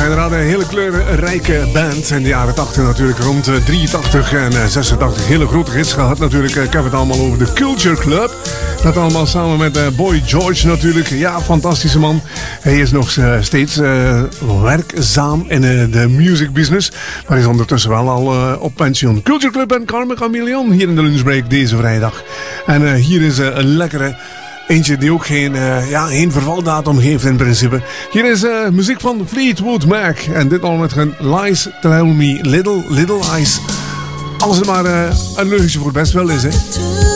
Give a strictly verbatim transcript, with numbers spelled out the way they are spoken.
inderdaad een hele kleurrijke band. In de jaren tachtig natuurlijk, rond drieëntachtig en zesentachtig. Hele grote hits gehad natuurlijk. Ik heb het allemaal over de Culture Club. Dat allemaal samen met Boy George natuurlijk. Ja, fantastische man. Hij is nog steeds uh, werkzaam in uh, de music business. Maar is ondertussen wel al uh, op pensioen. Culture Club en Carmen Chameleon hier in de lunchbreak deze vrijdag. En uh, hier is uh, een lekkere... Eentje die ook geen, uh, ja, geen vervaldatum heeft in principe. Hier is uh, muziek van Fleetwood Mac. En dit al met een Lies Tell Me Little, Little Lies. Als het maar uh, een leugentje voor best wel is, hè.